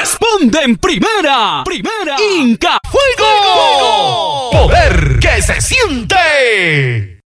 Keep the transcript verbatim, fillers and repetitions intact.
Responde en primera. Primera. Inca Fuego. Poder que se siente.